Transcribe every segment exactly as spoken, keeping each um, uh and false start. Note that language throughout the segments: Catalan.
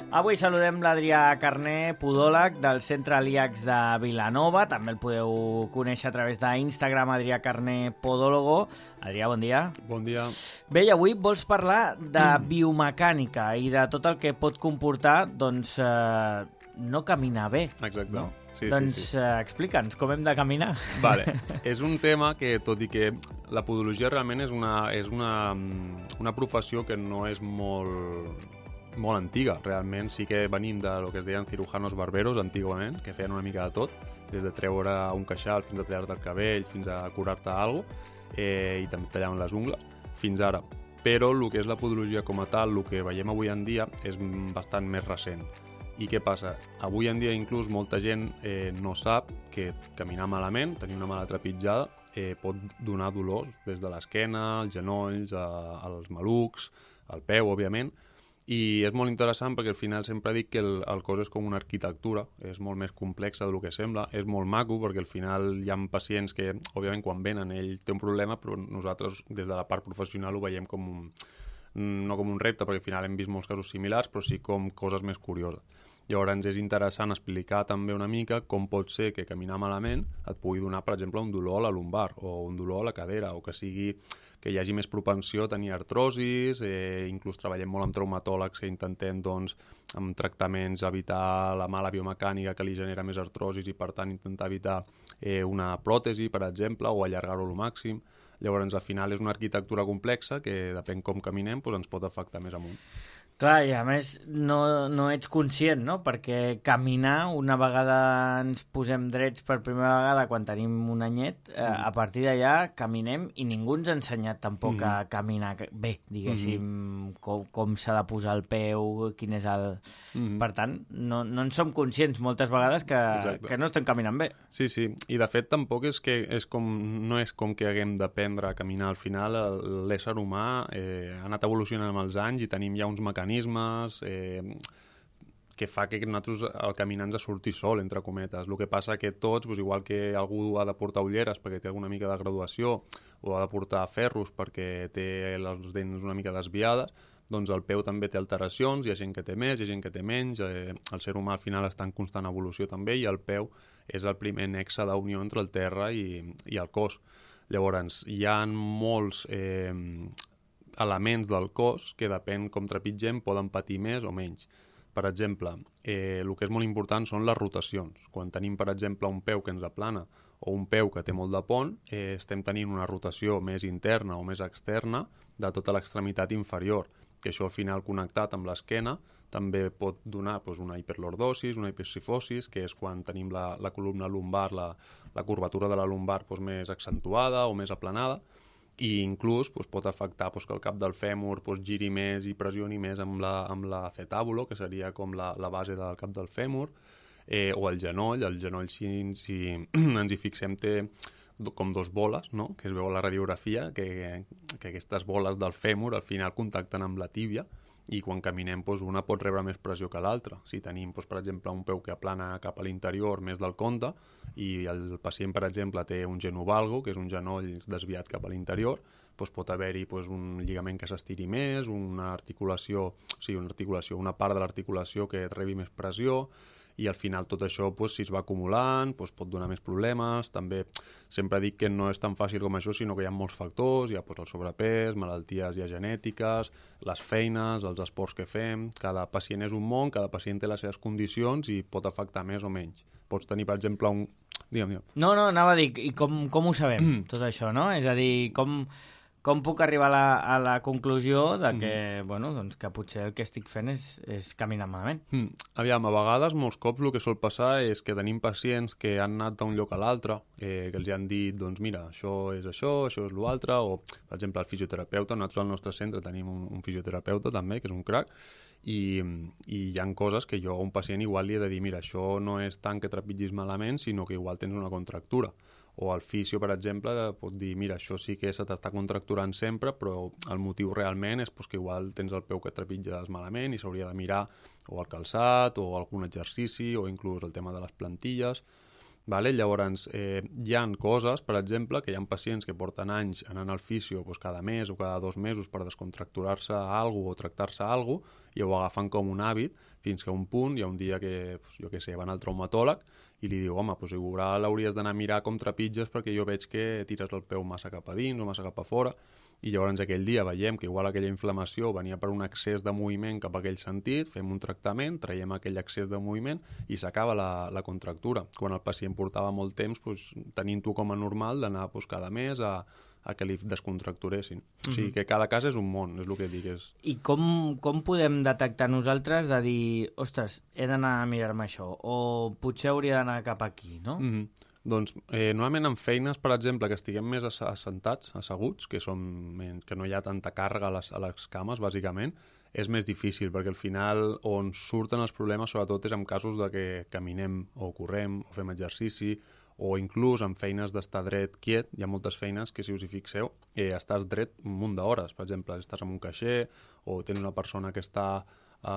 Avui saludem l'Adrià Carné, podòleg del Centre Aliax de Vilanova. També el podeu conèixer a través d'Instagram, Adrià Carné Podólogo. Adrià, bon dia. Bon dia. Bé, i avui vols parlar de biomecànica i de tot el que pot comportar, doncs, eh, no caminar bé. Exacte. No? Sí, doncs sí, sí. Eh, explica'ns com hem de caminar. Vale. És un tema que, tot i que la podologia realment és una, és una, una professió que no és molt, molt antiga. Realment sí que venim de lo que es deien cirujanos barberos antigament, que feien una mica de tot, des de treure un queixal fins a tallar-te el cabell, fins a curar-te alguna cosa, eh, i també tallaven les ungles, fins ara. Però el que és la podologia com a tal, el que veiem avui en dia, és bastant més recent. I què passa? Avui en dia inclús molta gent eh, no sap que caminar malament, tenir una mala trepitjada, eh, pot donar dolors des de l'esquena, als genolls, a, als malucs, al peu, òbviament. I és molt interessant perquè al final sempre dic que el, el cos és com una arquitectura, és molt més complexa del que sembla, és molt maco perquè al final hi ha pacients que, òbviament, quan venen ell té un problema, però nosaltres des de la part professional ho veiem com un, no com un repte, perquè al final hem vist molts casos similars, però sí com coses més curioses. Llavors és interessant explicar també una mica com pot ser que caminar malament et pugui donar, per exemple, un dolor a la lumbar o un dolor a la cadera, o que sigui que hi hagi més propensió a tenir artrosis, eh, inclús treballem molt amb traumatòlegs que intentem, doncs, amb tractaments evitar la mala biomecànica que li genera més artrosis i, per tant, intentar evitar eh, una pròtesi, per exemple, o allargar-ho al màxim. Llavors, al final, és una arquitectura complexa que, depèn com caminem, doncs ens pot afectar més amunt. Clar, i a més no, no ets conscient, no? Perquè caminar, una vegada ens posem drets per primera vegada quan tenim un anyet, eh, a partir d'allà caminem i ningú ens ha ensenyat tampoc mm. a caminar bé, diguéssim, mm. com, com s'ha de posar el peu, quin és el... Mm. Per tant, no, no en som conscients moltes vegades que, que no estem caminant bé. Sí, sí, i de fet tampoc és que és com, no és com que haguem d'aprendre a caminar. Al final l'ésser humà eh, ha anat evolucionant amb els anys i tenim ja uns mecanismes eh, que fa que nosaltres el caminar ens surti sol, entre cometes. El que passa que tots, doncs, igual que algú ha de portar ulleres perquè té alguna mica de graduació o ha de portar ferros perquè té les dents una mica desviades, doncs el peu també té alteracions, hi ha gent que té més, hi ha gent que té menys, eh, el ser humà al final està en constant evolució també i el peu és el primer nexe d'unió entre el terra i, i el cos. Llavors, hi ha molts eh, elements del cos que depèn com trepitgem poden patir més o menys. Per exemple, eh, el que és molt important són les rotacions. Quan tenim, per exemple, un peu que ens aplana o un peu que té molt de pont, eh, estem tenint una rotació més interna o més externa de tota l'extremitat inferior, que això al final connectat amb l'esquena també pot donar doncs, una hiperlordosis, una hipercifosis, que és quan tenim la, la columna lumbar, la, la curvatura de la lumbar doncs, més accentuada o més aplanada, i inclús doncs, pot afectar doncs, que el cap del fèmur doncs, giri més i pressioni més amb la, amb la acetàbulo, que seria com la, la base del cap del fèmur, eh, o el genoll. El genoll, si, si ens hi fixem, té com dos boles, no? Que es veu a la radiografia, que, que aquestes boles del fèmur al final contacten amb la tíbia i quan caminem doncs, una pot rebre més pressió que l'altra. Si tenim, doncs, per exemple, un peu que aplana cap a l'interior més del compte i el pacient, per exemple, té un genovalgo, que és un genoll desviat cap a l'interior, doncs pot haver-hi doncs, un lligament que s'estiri més, una articulació, o sigui, una articulació, una part de l'articulació que rebi més pressió, i al final tot això, doncs, si es va acumulant, doncs, pot donar més problemes. També sempre dic que no és tan fàcil com això, sinó que hi ha molts factors, hi ha doncs, el sobrepès, malalties ja genètiques, les feines, els esports que fem. Cada pacient és un món, cada pacient té les seves condicions i pot afectar més o menys. Pots tenir, per exemple, un... Digue'm, digue'm. No, no, anava a dir, i com, com ho sabem, tot això, no? És a dir, com... Com puc arribar a la, a la conclusió de que, mm. bueno, doncs que potser el que estic fent és, és caminar malament? Mm. Aviam, a vegades, molts cops, el que sol passar és que tenim pacients que han anat d'un lloc a l'altre, eh, que els han dit, doncs mira, això és això, això és l'altre, o, per exemple, el fisioterapeuta. Nosaltres al nostre centre tenim un, un fisioterapeuta també, que és un crac, i, i hi ha coses que jo a un pacient igual li he de dir, mira, això no és tant que trepitgis malament, sinó que igual tens una contractura. O el fisio, per exemple, pot dir, mira, això sí que se t'està contracturant sempre, però el motiu realment és pues, que igual tens el peu que trepitges malament i s'hauria de mirar o el calçat o algun exercici o inclús el tema de les plantilles. Vale? Llavors, eh, hi ha coses, per exemple, que hi ha pacients que porten anys anant al fisio doncs, cada mes o cada dos mesos per descontracturar-se a alguna o tractar-se a alguna i ho agafen com un hàbit fins que a un punt hi ha un dia que, doncs, jo què sé, van al traumatòleg i li diu, home, doncs igual l'hauries d'anar a mirar com trepitges perquè jo veig que tires el peu massa cap a dins o massa cap a fora. I llavors aquell dia veiem que igual aquella inflamació venia per un excés de moviment cap a aquell sentit, fem un tractament, traiem aquell excés de moviment i s'acaba la, la contractura. Quan el pacient portava molt temps doncs, tenint-ho com a normal d'anar doncs, cada mes a, a que li descontracturessin. Mm-hmm. O sigui que cada cas és un món, és el que dic. És... I com, com podem detectar nosaltres de dir, ostres, he d'anar a mirar-me això, o potser hauria d'anar cap aquí, no? Mm-hmm. Doncs eh, normalment en feines, per exemple, que estiguem més assentats, asseguts, que, som, que no hi ha tanta càrrega a les, a les cames, bàsicament, és més difícil, perquè al final on surten els problemes sobretot és en casos de que caminem o correm o fem exercici o inclús en feines d'estar dret quiet. Hi ha moltes feines que, si us hi fixeu, eh, estàs dret un munt d'hores. Per exemple, estàs en un caixer o tens una persona que està eh,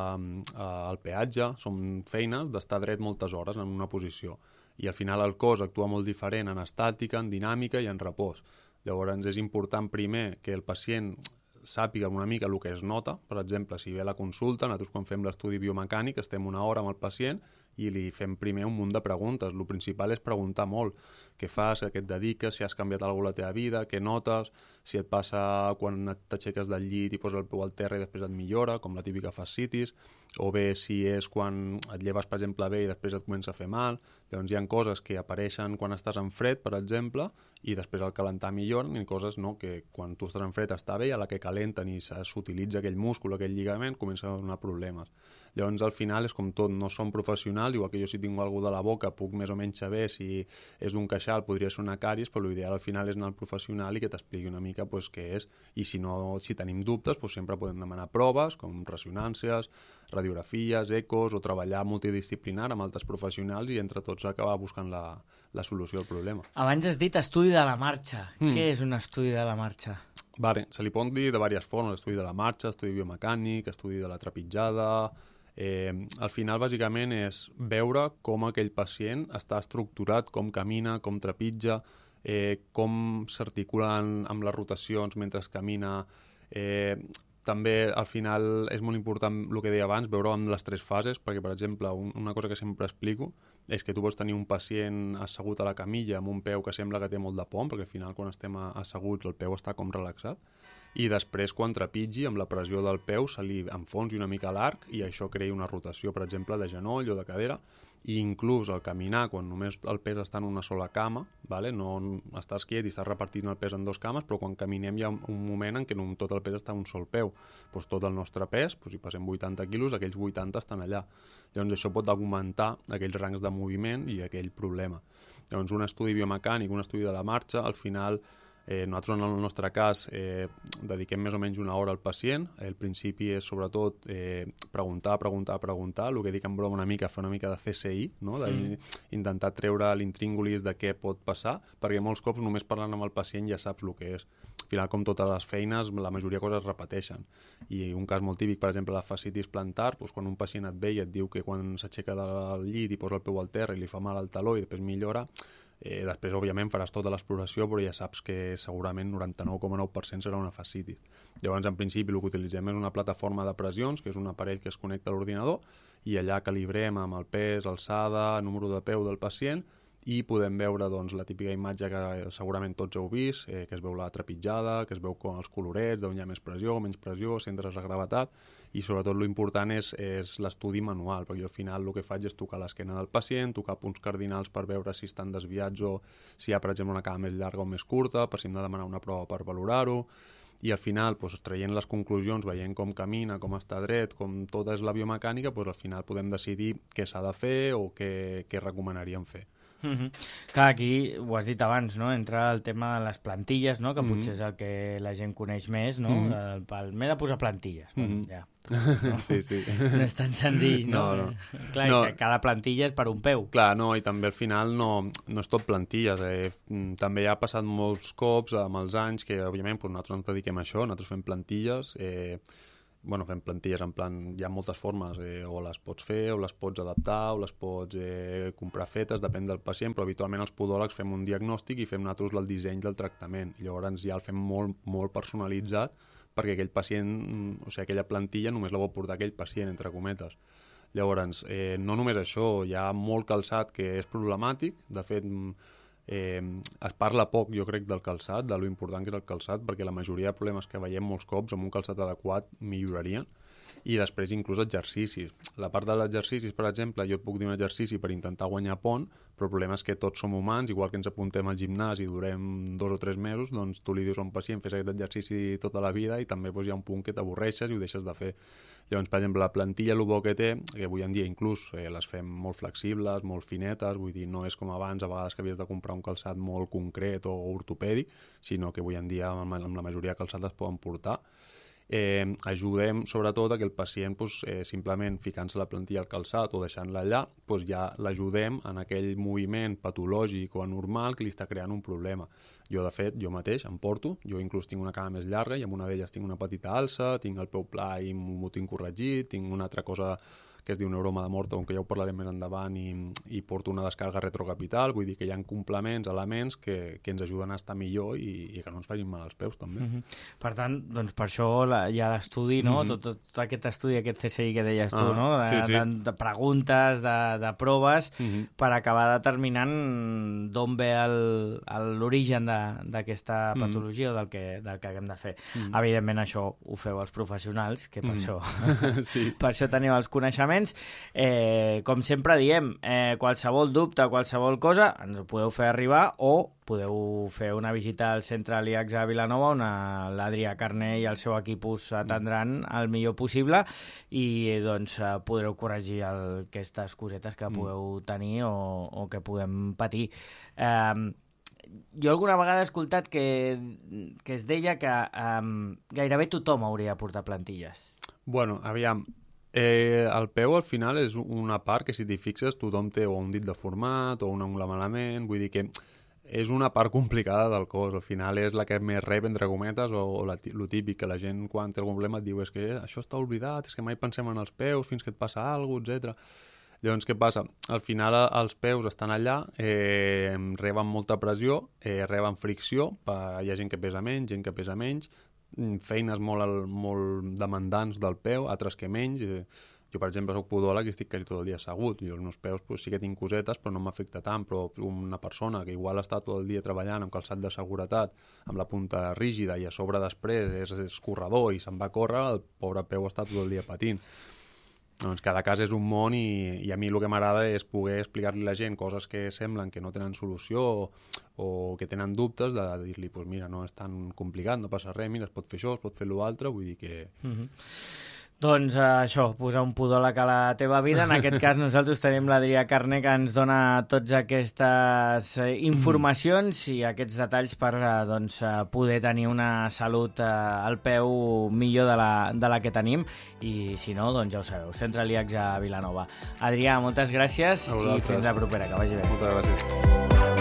al peatge. Són feines d'estar dret moltes hores en una posició. I al final el cos actua molt diferent en estàtica, en dinàmica i en repòs. Llavors és important primer que el pacient sàpiga una mica el que es nota. Per exemple, si ve a la consulta, nosaltres quan fem l'estudi biomecànic estem una hora amb el pacient i li fem primer un munt de preguntes. El principal és preguntar molt. Què fas, a què et dediques, si has canviat alguna cosa a la teva vida, què notes, si et passa quan t'aixeques del llit i poses el peu al terra i després et millora, com la típica fascitis, o bé si és quan et lleves, per exemple, bé i després et comença a fer mal. Llavors hi ha coses que apareixen quan estàs en fred, per exemple, i després al calentar milloren, i coses no, que quan tu estàs en fred està bé i a la que calenten i s'utilitza aquell múscul, aquell lligament, comença a donar problemes. Llavors, al final, és com tot, no som professionals, igual que jo si tinc alguna de la boca puc més o menys saber si és un queixal, podria ser una càries, però l'ideal al final és anar al professional i que t'expliqui una mica pues, què és. I si no, si tenim dubtes, pues, sempre podem demanar proves, com ressonàncies, radiografies, ecos, o treballar multidisciplinar amb altres professionals i entre tots acabar buscant la, la solució al problema. Abans has dit estudi de la marxa. Mm. Què és un estudi de la marxa? Vale, se li pot dir de diverses formes, estudi de la marxa, estudi biomecànic, estudi de la trepitjada. Eh, al final, bàsicament, és veure com aquell pacient està estructurat, com camina, com trepitja, eh, com s'articulen amb les rotacions mentre camina. Eh, també, al final, és molt important el que deia abans, veure amb les tres fases, perquè, per exemple, un, una cosa que sempre explico és que tu pots tenir un pacient assegut a la camilla amb un peu que sembla que té molt de pom, perquè al final, quan estem asseguts, el peu està com relaxat, i després, quan trepitgi, amb la pressió del peu, se li enfonsi una mica l'arc i això crea una rotació, per exemple, de genoll o de cadera, i inclús al caminar, quan només el pes està en una sola cama, vale? No estàs quiet i estàs repartint el pes en dos cames, però quan caminem hi ha un moment en què tot el pes està en un sol peu. Pues tot el nostre pes, pues si passem vuitanta quilos, aquells vuitanta estan allà. Llavors això pot augmentar aquells rangs de moviment i aquell problema. Llavors un estudi biomecànic, un estudi de la marxa, al final Eh, nosaltres en el nostre cas eh, dediquem més o menys una hora al pacient. El principi és sobretot eh, preguntar, preguntar, preguntar, el que dic en broma una mica, fer una mica de C S I, no? D'intentar mm. treure l'intríngulis de què pot passar, perquè molts cops només parlant amb el pacient ja saps el que és. Al final, com totes les feines, la majoria de coses es repeteixen. I un cas molt típic, per exemple, la fascitis plantar, doncs quan un pacient et ve i et diu que quan s'aixeca del llit i posa el peu al terra i li fa mal al taló i després millora, Eh, després, òbviament, faràs tota l'exploració, però ja saps que segurament noranta-nou coma nou per cent serà una fascitis. Llavors, en principi, el que utilitzem és una plataforma de pressions, que és un aparell que es connecta a l'ordinador, i allà calibrem amb el pes, alçada, número de peu del pacient, i podem veure doncs, la típica imatge que segurament tots heu vist, eh, que es veu la trepitjada, que es veu com els colorets, d'on hi ha més pressió, menys pressió, centres de gravetat, i sobretot l'important és, és l'estudi manual, perquè al final el que faig és tocar l'esquena del pacient, tocar punts cardinals per veure si estan desviats o si hi ha, per exemple, una cama més llarga o més curta, per si hem de demanar una prova per valorar-ho, i al final, doncs, traient les conclusions, veient com camina, com està dret, com tota és la biomecànica, doncs, al final podem decidir què s'ha de fer o què, què recomanaríem fer. Mm-hmm. Clar, aquí ho has dit abans, no? Entra el tema de les plantilles, no? Que mm-hmm. potser és el que la gent coneix més, no? Mm-hmm. M'he de posar plantilles. Mm-hmm. Bueno, ja. No? Sí, sí. No és tan senzill, no? No, no. Clar, no. Que cada plantilla és per un peu. Clar, no, i també al final no, no és tot plantilles. Eh? També ha passat molts cops amb els anys que, òbviament, doncs nosaltres ens dediquem a això, nosaltres fem plantilles, eh, bueno, fem plantilles en plan, hi ha moltes formes, eh, o les pots fer, o les pots adaptar, o les pots eh, comprar fetes, depèn del pacient, però habitualment els podòlegs fem un diagnòstic i fem nosaltres el disseny del tractament, i llavors ja el fem molt, molt personalitzat, perquè aquell pacient, o sigui, aquella plantilla només la vol portar aquell pacient, entre cometes. Llavors, eh, no només això, hi ha molt calçat que és problemàtic, de fet, Eh, es parla poc, jo crec, del calçat, de lo important que és el calçat, perquè la majoria de problemes que veiem molts cops amb un calçat adequat millorarien, i després inclús exercicis. La part dels exercicis, per exemple, jo et puc dir un exercici per intentar guanyar pont, però el problema és que tots som humans, igual que ens apuntem al gimnàs i durem dos o tres mesos, doncs tu li dius a un pacient fes aquest exercici tota la vida i també doncs, hi ha un punt que t'avorreixes i ho deixes de fer. Llavors, per exemple, la plantilla, el bo que té, que avui en dia inclús eh, les fem molt flexibles, molt finetes, vull dir, no és com abans, a vegades que havies de comprar un calçat molt concret o ortopèdic, sinó que avui en dia amb la majoria de calçat es poden portar. Eh, ajudem sobretot a que el pacient pues, eh, simplement ficant-se la plantilla al calçat o deixant-la allà, pues, ja l'ajudem en aquell moviment patològic o anormal que li està creant un problema. Jo, de fet, jo mateix em porto, jo inclús tinc una cama més llarga i amb una d'elles tinc una petita alça, tinc el peu pla i m'ho tinc corregit, tinc una altra cosa que es diu neuroma de Morton, que ja ho parlarem més endavant, i, i porto una descàrrega retrocapital, vull dir que hi ha complements, elements que, que ens ajuden a estar millor i, i que no ens facin mal als peus, també. Mm-hmm. Per tant, doncs per això la, hi ha l'estudi, no? Mm-hmm. tot, tot aquest estudi, aquest C S I que deies tu, ah, no? De, sí, sí. de, de preguntes, de, de proves, mm-hmm. per acabar determinant d'on ve l'origen d'aquesta mm-hmm. patologia o del que, del que haguem de fer. Mm-hmm. Evidentment, això ho feu els professionals, que per, mm-hmm. això, sí. per això teniu els coneixements. Eh, com sempre diem, eh, qualsevol dubte, qualsevol cosa, ens ho podeu fer arribar o podeu fer una visita al centre l'I A X a Vilanova, on l'Adrià Carné i el seu equip us atendran el millor possible i doncs podreu corregir el, aquestes cosetes que pugueu tenir o, o que podem patir. Eh, jo alguna vegada he escoltat que, que es deia que eh, gairebé tothom hauria de portar plantilles. Bueno, aviam, Eh, el peu al final és una part que si t'hi fixes tothom té o un dit deformat o un angle malament, vull dir que és una part complicada del cos, al final és la que més rep entre cometes o, o la, lo típic que la gent quan té algun problema et diu és que això està oblidat, és que mai pensem en els peus fins que et passa alguna cosa, etcètera. Llavors què passa? Al final els peus estan allà, eh, reben molta pressió, eh, reben fricció, hi ha gent que pesa menys, gent que pesa menys, feines molt, molt demandants del peu, altres que menys. Jo, per exemple, soc podòleg i estic quasi tot el dia assegut. Jo els meus peus pues, sí que tinc cosetes, però no m'afecta tant. Però una persona que igual està tot el dia treballant amb calçat de seguretat, amb la punta rígida i a sobre després és, és corredor i se'n va a córrer, el pobre peu està tot el dia patint. Doncs cada cas és un món i, i a mi el que m'agrada és poder explicar-li a la gent coses que semblen que no tenen solució o, o que tenen dubtes, de dir-li, pues mira, no és tan complicat, no passa res, mira, es pot fer això, es pot fer l'altre, vull dir que... Mm-hmm. Doncs uh, això, posar un podòleg a la teva vida. En aquest cas nosaltres tenim l'Adrià Carné que ens dona tots aquestes informacions i aquests detalls per uh, doncs, uh, poder tenir una salut uh, al peu millor de la, de la que tenim i si no, doncs ja ho sabeu, Centre l'I A X a Vilanova. Adrià, moltes gràcies i fins la propera, que vagi bé. Moltes gràcies.